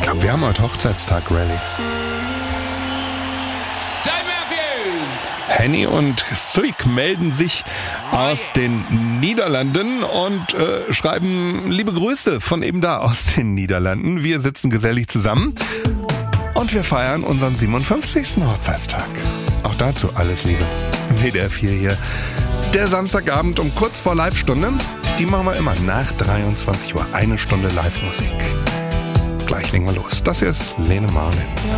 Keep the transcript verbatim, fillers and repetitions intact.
glaube, wir haben heute Hochzeitstag Rally. Henny und Suik melden sich aus den Niederlanden und äh, schreiben liebe Grüße von eben da aus den Niederlanden. Wir sitzen gesellig zusammen und wir feiern unseren siebenundfünfzigsten Hochzeitstag. Auch dazu alles Liebe. W D R vier hier. Der Samstagabend um kurz vor Live-Stunde. Die machen wir immer nach dreiundzwanzig Uhr. Eine Stunde Live-Musik. Gleich legen wir los. Das hier ist Lene Marlin.